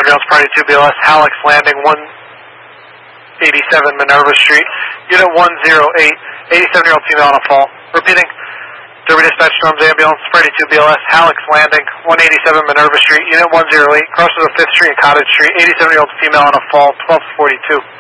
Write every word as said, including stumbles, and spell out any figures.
ambulance, priority two B L S, Halleck's Landing, one eighty-seven Minerva Street. Unit one oh eight, eighty-seven-year-old female on a fall. Repeating. Derby Dispatch Storms Ambulance, priority two B L S, Halleck's Landing, one eighty-seven Minerva Street. Unit one oh eight, crosses of fifth Street and Cottage Street, eighty-seven-year-old female on a fall, twelve forty-two.